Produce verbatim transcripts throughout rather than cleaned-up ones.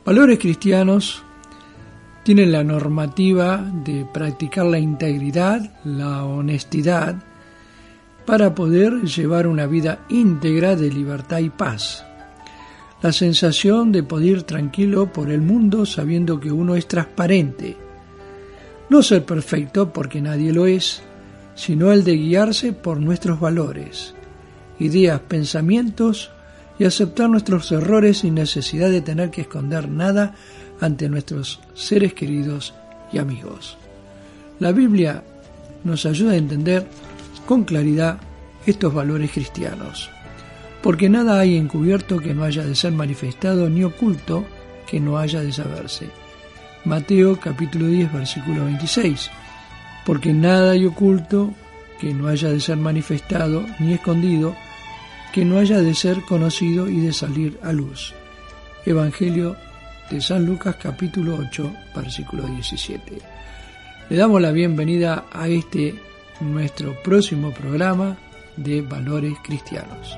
Valores cristianos tienen la normativa de practicar la integridad, la honestidad, para poder llevar una vida íntegra de libertad y paz. La sensación de poder ir tranquilo por el mundo sabiendo que uno es transparente. No ser perfecto porque nadie lo es, sino el de guiarse por nuestros valores, ideas, pensamientos y aceptar nuestros errores sin necesidad de tener que esconder nada ante nuestros seres queridos y amigos. La Biblia nos ayuda a entender con claridad estos valores cristianos, porque nada hay encubierto que no haya de ser manifestado, ni oculto que no haya de saberse. Mateo capítulo diez, versículo veintiséis. Porque nada hay oculto que no haya de ser manifestado, ni escondido, que no haya de ser conocido y de salir a luz. Evangelio de San Lucas capítulo ocho, versículo diecisiete. Le damos la bienvenida a este nuestro próximo programa de Valores Cristianos.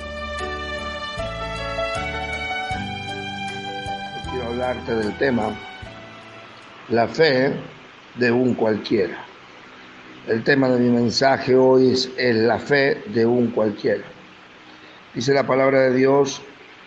Quiero hablarte del tema la fe de un cualquiera. El tema de mi mensaje hoy es, es la fe de un cualquiera. Dice la palabra de Dios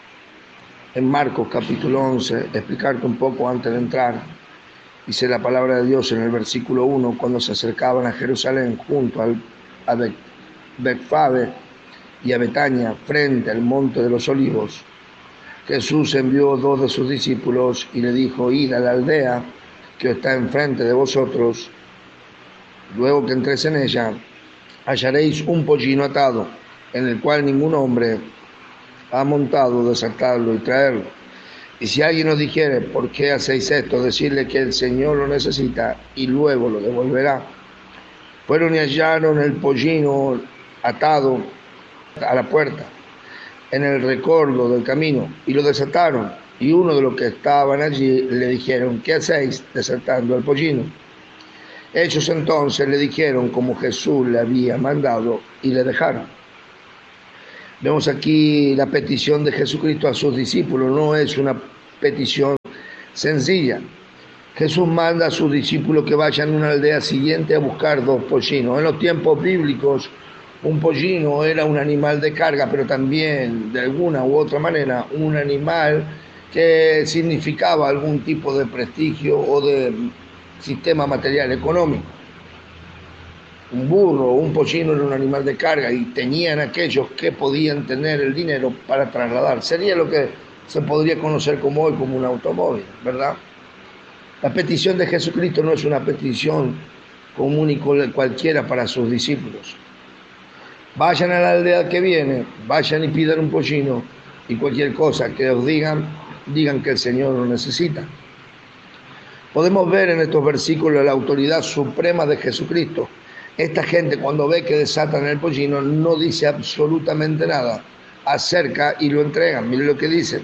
en Marcos capítulo once, explicarte un poco antes de entrar. Dice la palabra de Dios en el versículo uno, cuando se acercaban a Jerusalén junto al, a Betfagé y a Betania, frente al monte de los olivos, Jesús envió dos de sus discípulos y le dijo: id a la aldea que está enfrente de vosotros. Luego que entréis en ella, hallaréis un pollino atado, en el cual ningún hombre ha montado, desatarlo y traerlo. Y si alguien os dijere: ¿por qué hacéis esto?, decirle que el Señor lo necesita y luego lo devolverá. Fueron y hallaron el pollino atado a la puerta, en el recordo del camino, y lo desataron. Y uno de los que estaban allí le dijeron: ¿qué hacéis desatando el pollino? Ellos entonces le dijeron como Jesús le había mandado y le dejaron. Vemos aquí la petición de Jesucristo a sus discípulos. No es una petición sencilla. Jesús manda a sus discípulos que vayan a una aldea siguiente a buscar dos pollinos. En los tiempos bíblicos, un pollino era un animal de carga, pero también de alguna u otra manera un animal que significaba algún tipo de prestigio o de sistema material económico. Un burro o un pollino era un animal de carga y tenían aquellos que podían tener el dinero para trasladar. Sería lo que se podría conocer como hoy como un automóvil, ¿verdad? La petición de Jesucristo no es una petición común y cualquiera para sus discípulos. Vayan a la aldea que viene, vayan y pidan un pollino, y cualquier cosa que os digan, digan que el Señor lo necesita. Podemos ver en estos versículos la autoridad suprema de Jesucristo. Esta gente, cuando ve que desatan el pollino, no dice absolutamente nada. Acerca y lo entregan. Miren lo que dicen.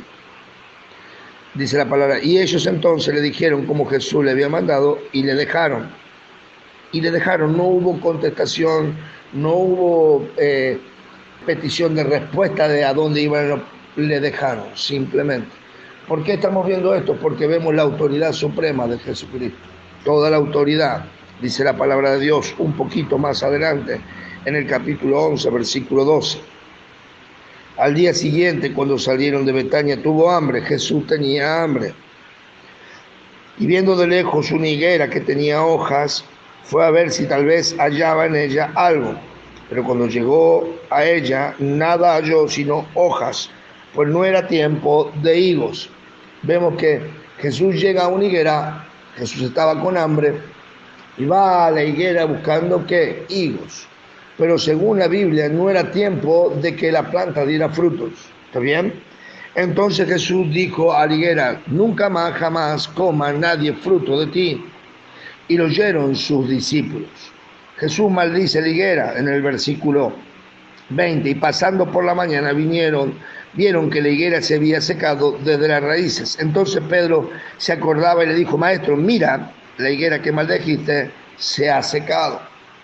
Dice la palabra: y ellos entonces le dijeron como Jesús le había mandado y le dejaron. Y le dejaron. No hubo contestación, no hubo eh, petición de respuesta de a dónde iban. Le dejaron, simplemente. ¿Por qué estamos viendo esto? Porque vemos la autoridad suprema de Jesucristo. Toda la autoridad, dice la palabra de Dios un poquito más adelante, en el capítulo once, versículo doce. Al día siguiente, cuando salieron de Betania, tuvo hambre. Jesús tenía hambre. Y viendo de lejos una higuera que tenía hojas, fue a ver si tal vez hallaba en ella algo. Pero cuando llegó a ella, nada halló sino hojas, pues no era tiempo de higos. Vemos que Jesús llega a una higuera, Jesús estaba con hambre, y va a la higuera buscando, ¿qué? Higos. Pero según la Biblia, no era tiempo de que la planta diera frutos. ¿Está bien? Entonces Jesús dijo a la higuera: nunca más, jamás coma nadie fruto de ti. Y lo oyeron sus discípulos. Jesús maldice la higuera en el versículo veinte. Y pasando por la mañana vinieron, vieron que la higuera se había secado desde las raíces. Entonces Pedro se acordaba y le dijo: maestro, mira, la higuera que maldijiste se ha secado.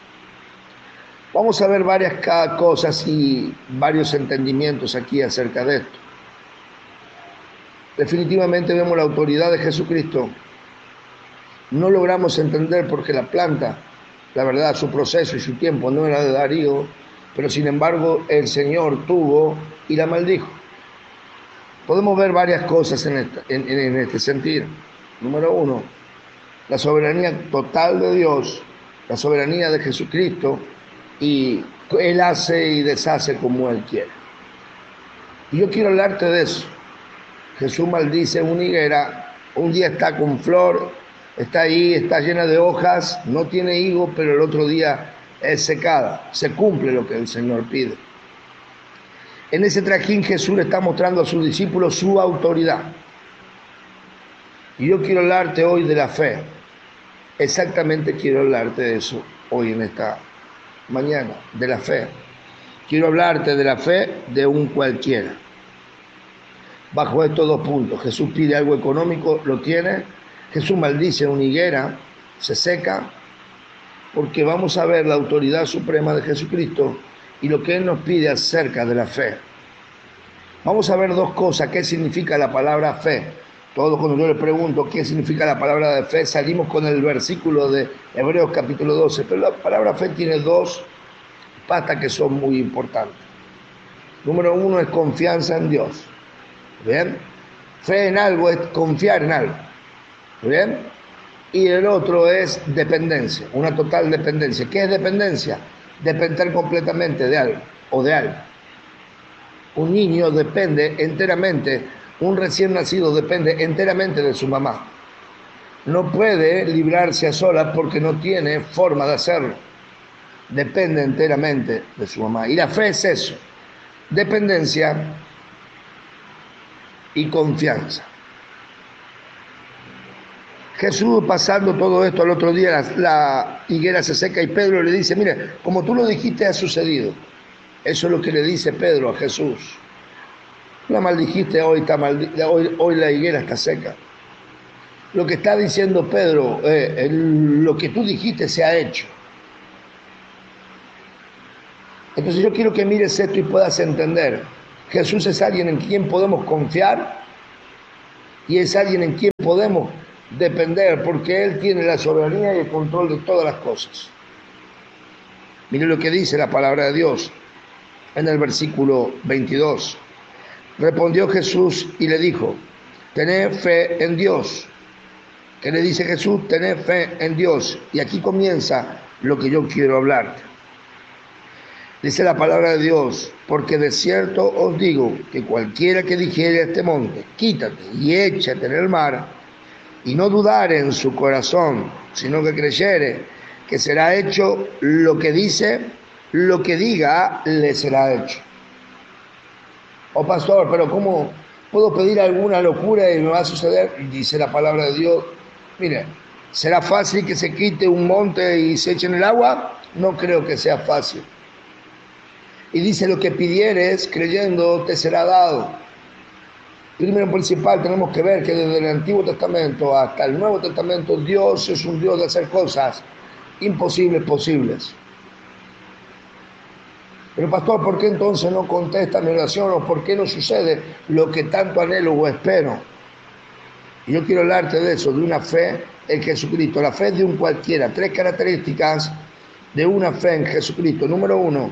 Vamos a ver varias cosas y varios entendimientos aquí acerca de esto. definitivamente vemos la autoridad de Jesucristo. No logramos entender por qué la planta, la verdad, su proceso y su tiempo no era de Darío, pero sin embargo el Señor tuvo y la maldijo. Podemos ver varias cosas en, esta, en, en este sentido. Número uno, la soberanía total de Dios, la soberanía de Jesucristo, y Él hace y deshace como Él quiere. Y yo quiero hablarte de eso. Jesús maldice una higuera, un día está con flor, está ahí, está llena de hojas, no tiene higo, pero el otro día es secada. Se cumple lo que el Señor pide. En ese trajín Jesús le está mostrando a sus discípulos su autoridad. Y yo quiero hablarte hoy de la fe. Exactamente quiero hablarte de eso hoy en esta mañana, de la fe. Quiero hablarte de la fe de un cualquiera. Bajo estos dos puntos, Jesús pide algo económico, lo tiene. Jesús maldice una higuera, se seca, porque vamos a ver la autoridad suprema de Jesucristo y lo que Él nos pide acerca de la fe. Vamos a ver dos cosas. ¿Qué significa la palabra fe? Todos cuando yo les pregunto qué significa la palabra de fe, salimos con el versículo de Hebreos capítulo doce, pero la palabra fe tiene dos patas que son muy importantes. Número uno es confianza en Dios. ¿Bien? Fe en algo es confiar en algo. ¿Bien? Y el otro es dependencia, una total dependencia. ¿Qué es dependencia? Depender completamente de algo o de algo. Un niño depende enteramente, un recién nacido depende enteramente de su mamá. No puede librarse a solas porque no tiene forma de hacerlo. Depende enteramente de su mamá. Y la fe es eso, dependencia y confianza. Jesús, pasando todo esto al otro día, la, la higuera se seca y Pedro le dice, mire, como tú lo dijiste ha sucedido. Eso es lo que le dice Pedro a Jesús. La maldijiste, hoy, está maldi- hoy, hoy la higuera está seca. Lo que está diciendo Pedro, eh, el, lo que tú dijiste se ha hecho. Entonces yo quiero que mires esto y puedas entender. Jesús es alguien en quien podemos confiar y es alguien en quien podemos depender porque Él tiene la soberanía y el control de todas las cosas. Mire lo que dice la palabra de Dios en el versículo veintidós. Respondió Jesús y le dijo, tened fe en Dios. ¿Qué le dice Jesús? Tened fe en Dios. Y aquí comienza lo que yo quiero hablarte. Dice la palabra de Dios, porque de cierto os digo que cualquiera que dijere a este monte, quítate y échate en el mar, y no dudare en su corazón, sino que creyere que será hecho lo que dice, lo que diga le será hecho. Oh pastor, pero ¿cómo puedo pedir alguna locura y me va a suceder? Dice la palabra de Dios, mire, ¿será fácil que se quite un monte y se eche en el agua? No creo que sea fácil. Y dice, lo que pidieres creyendo te será dado. Primero principal tenemos que ver que desde el Antiguo Testamento hasta el Nuevo Testamento Dios es un Dios de hacer cosas imposibles posibles. Pero pastor, ¿por qué entonces no contesta mi oración o por qué no sucede lo que tanto anhelo o espero? Y yo quiero hablarte de eso, de una fe en Jesucristo, la fe de un cualquiera. Tres características de una fe en Jesucristo. Número uno,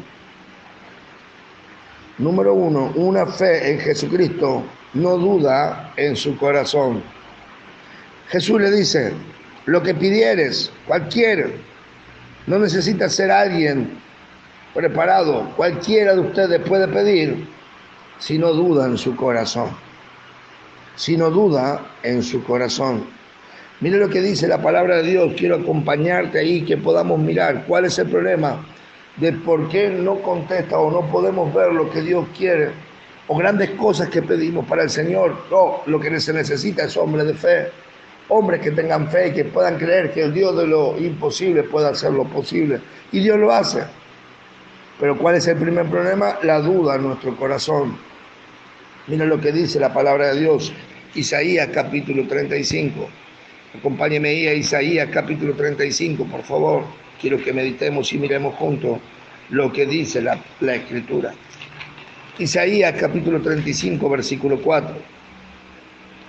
número uno, una fe en Jesucristo no duda en su corazón. Jesús le dice, lo que pidieres, cualquiera, no necesita ser alguien preparado, cualquiera de ustedes puede pedir, si no duda en su corazón. Si no duda en su corazón. Mire lo que dice la palabra de Dios, quiero acompañarte ahí, que podamos mirar cuál es el problema de por qué no contesta o no podemos ver lo que Dios quiere, o grandes cosas que pedimos para el Señor. No, lo que se necesita es hombres de fe, hombres que tengan fe y que puedan creer que el Dios de lo imposible puede hacer lo posible, y Dios lo hace. Pero ¿cuál es el primer problema? La duda en nuestro corazón. Mira lo que dice la palabra de Dios, Isaías capítulo treinta y cinco. Acompáñeme ahí a Isaías capítulo treinta y cinco, por favor. Quiero que meditemos y miremos juntos lo que dice la, la Escritura. Isaías capítulo treinta y cinco, versículo cuatro.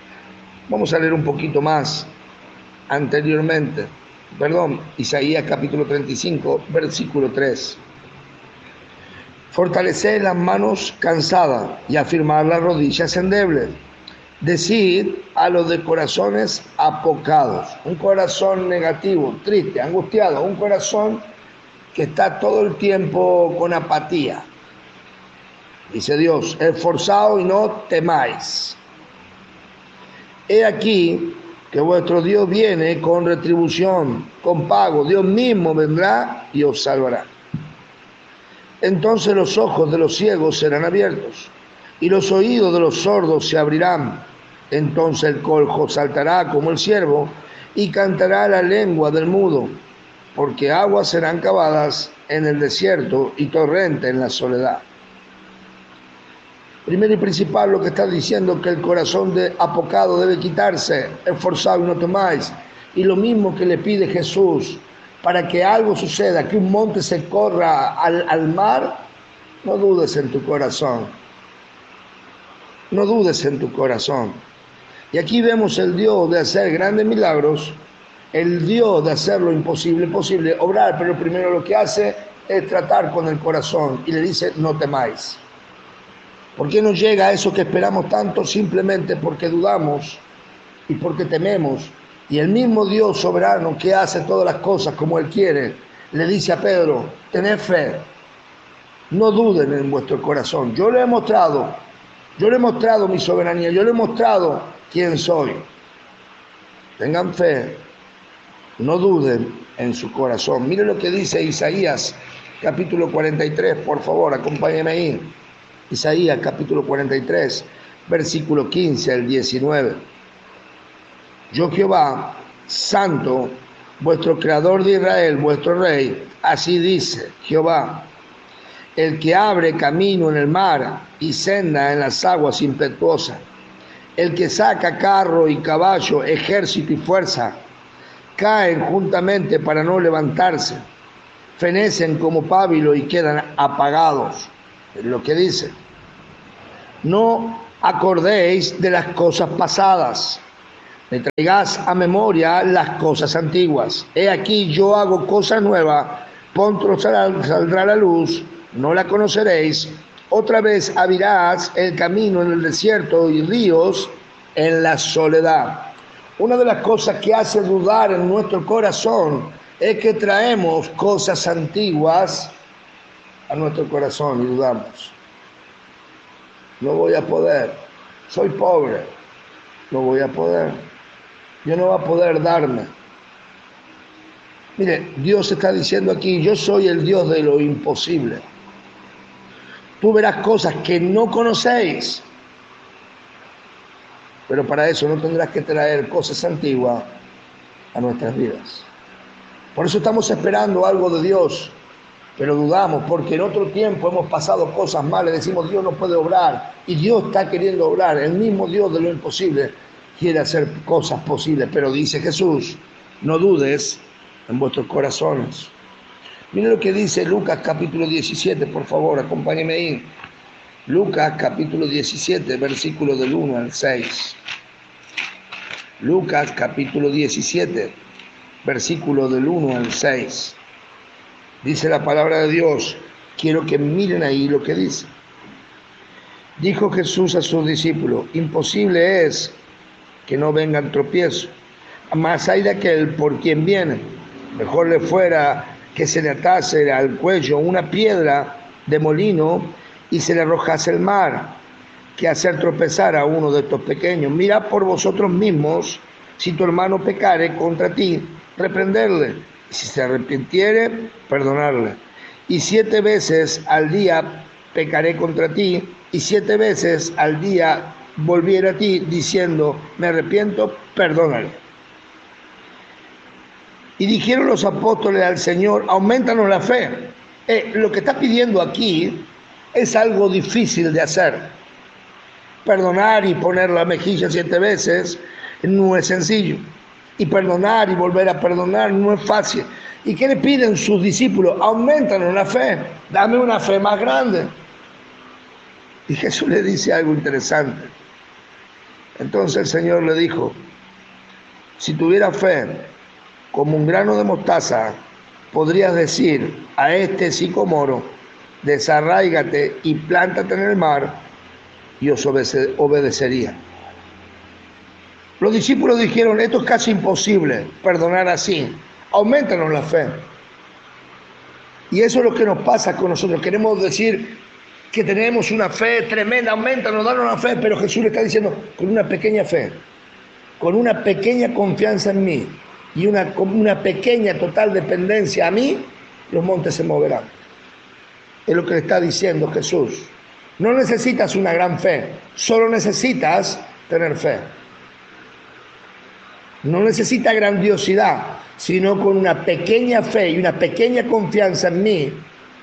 Vamos a leer un poquito más anteriormente. Perdón, Isaías capítulo treinta y cinco, versículo tres. Fortaleced las manos cansadas y afirmad las rodillas endebles. Decid a los de corazones apocados, un corazón negativo, triste, angustiado, un corazón que está todo el tiempo con apatía. Dice Dios, esforzaos y no temáis. He aquí que vuestro Dios viene con retribución, con pago. Dios mismo vendrá y os salvará. Entonces los ojos de los ciegos serán abiertos y los oídos de los sordos se abrirán. Entonces el cojo saltará como el ciervo y cantará la lengua del mudo, porque aguas serán cavadas en el desierto y torrente en la soledad. Primero y principal, lo que está diciendo que el corazón de apocado debe quitarse, esforzado y no temáis. Y lo mismo que le pide Jesús, para que algo suceda, que un monte se corra al, al mar, no dudes en tu corazón. No dudes en tu corazón. Y aquí vemos el Dios de hacer grandes milagros, el Dios de hacer lo imposible posible, obrar, pero primero lo que hace es tratar con el corazón y le dice, no temáis. ¿Por qué no llega a eso que esperamos tanto? Simplemente porque dudamos y porque tememos. Y el mismo Dios soberano que hace todas las cosas como Él quiere, le dice a Pedro, tened fe, no duden en vuestro corazón. Yo le he mostrado, yo le he mostrado mi soberanía, yo le he mostrado quién soy. Tengan fe, no duden en su corazón. Miren lo que dice Isaías capítulo cuarenta y tres, por favor, acompáñenme ahí. Isaías capítulo cuarenta y tres, versículo quince al diecinueve. Yo Jehová, santo, vuestro creador de Israel, vuestro rey, así dice Jehová, el que abre camino en el mar y senda en las aguas impetuosas, el que saca carro y caballo, ejército y fuerza, caen juntamente para no levantarse, fenecen como pábilo y quedan apagados. Es lo que dice. No acordéis de las cosas pasadas, me traigáis a memoria las cosas antiguas. He aquí yo hago cosa nueva, pronto saldrá la luz, no la conoceréis. Otra vez abrirás el camino en el desierto y ríos en la soledad. Una de las cosas que hace dudar en nuestro corazón es que traemos cosas antiguas a nuestro corazón y dudamos. No voy a poder, soy pobre, no voy a poder, Dios no va a poder darme. Mire, Dios está diciendo aquí, yo soy el Dios de lo imposible. Tú verás cosas que no conocéis, pero para eso no tendrás que traer cosas antiguas a nuestras vidas. Por eso estamos esperando algo de Dios, pero dudamos, porque en otro tiempo hemos pasado cosas malas, decimos Dios no puede obrar, y Dios está queriendo obrar, el mismo Dios de lo imposible quiere hacer cosas posibles, pero dice Jesús, no dudes en vuestros corazones. Miren lo que dice Lucas capítulo diecisiete, por favor, acompáñenme ahí. Lucas capítulo diecisiete, versículo del uno al seis. Lucas capítulo diecisiete, versículo del uno al seis. Dice la palabra de Dios, quiero que miren ahí lo que dice. Dijo Jesús a sus discípulos, imposible es que no vengan tropiezos, mas hay de aquel por quien viene. Mejor le fuera que se le atase al cuello una piedra de molino y se le arrojase al mar, que hacer tropezar a uno de estos pequeños. Mirad por vosotros mismos, si tu hermano pecare contra ti, reprenderle. Si se arrepintiere, perdonarle. Y siete veces al día pecaré contra ti, y siete veces al día volviere a ti, diciendo, me arrepiento, perdónale. Y dijeron los apóstoles al Señor, aumentanos la fe. Eh, lo que está pidiendo aquí es algo difícil de hacer. Perdonar y poner la mejilla siete veces no es sencillo. Y perdonar y volver a perdonar no es fácil. ¿Y qué le piden sus discípulos? Aumentanos la fe, dame una fe más grande. Y Jesús le dice algo interesante. Entonces el Señor le dijo, si tuviera fe como un grano de mostaza, podrías decir a este sicómoro, desarráigate y plántate en el mar, y os obedecería. Los discípulos dijeron, esto es casi imposible, perdonar así, aumentanos la fe. Y eso es lo que nos pasa con nosotros, queremos decir que tenemos una fe tremenda, aumentanos, danos una fe, pero Jesús le está diciendo, con una pequeña fe, con una pequeña confianza en mí y una, una pequeña total dependencia a mí, los montes se moverán. Es lo que le está diciendo Jesús. No necesitas una gran fe, solo necesitas tener fe. No necesita grandiosidad, sino con una pequeña fe y una pequeña confianza en mí,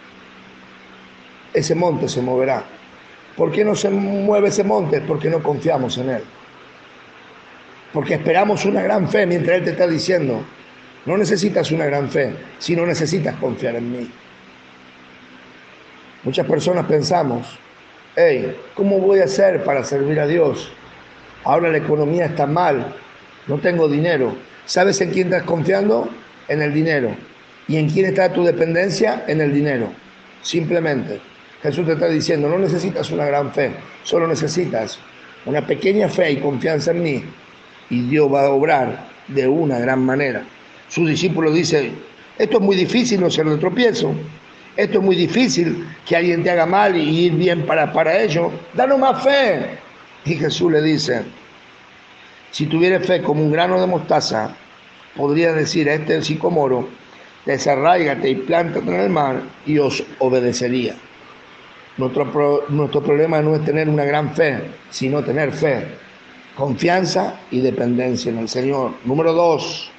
ese monte se moverá. ¿Por qué no se mueve ese monte? Porque no confiamos en él. Porque esperamos una gran fe mientras él te está diciendo, no necesitas una gran fe, sino necesitas confiar en mí. Muchas personas pensamos, hey, ¿cómo voy a hacer para servir a Dios? Ahora la economía está mal, no tengo dinero. ¿Sabes en quién estás confiando? En el dinero. ¿Y en quién está tu dependencia? En el dinero. Simplemente, Jesús te está diciendo, no necesitas una gran fe, solo necesitas una pequeña fe y confianza en mí, y Dios va a obrar de una gran manera. Sus discípulos dicen, esto es muy difícil, no ser de tropiezo. Esto es muy difícil, que alguien te haga mal y ir bien para, para ello. Danos más fe. Y Jesús le dice, si tuvieras fe como un grano de mostaza, podrías decir a este sicómoro, desarráigate y plántate en el mar, y os obedecería. Nuestro, pro, nuestro problema no es tener una gran fe, sino tener fe, confianza y dependencia en el Señor. Número dos.